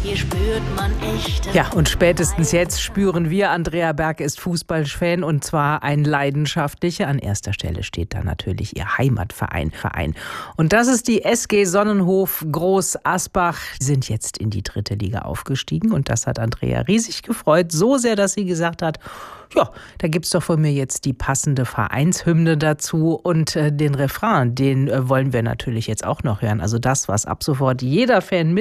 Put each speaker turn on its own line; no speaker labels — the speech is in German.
hier spürt man echte.
Ja, und spätestens jetzt spüren wir, Andrea Berg ist Fußballfan und zwar ein leidenschaftlicher. An erster Stelle steht da natürlich ihr Heimatverein. Und das ist die SG Sonnenhof Groß Asbach. Die sind jetzt in die 3. Liga aufgestiegen und das hat Andrea riesig gefreut. So sehr, dass sie gesagt hat, ja, da gibt's doch von mir jetzt die passende Vereinshymne dazu und den Refrain, den wollen wir natürlich jetzt auch noch hören. Also das, was ab sofort jeder Fan